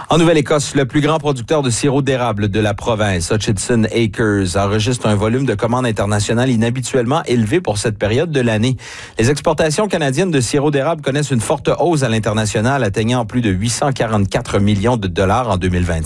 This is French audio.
En Nouvelle-Écosse, le plus grand producteur de sirop d'érable de la province, Hutchison Acres, enregistre un volume de commandes internationales inhabituellement élevé pour cette période de l'année. Les exportations canadiennes de sirop d'érable connaissent une forte hausse à l'international, atteignant plus de 844 millions de dollars en 2025.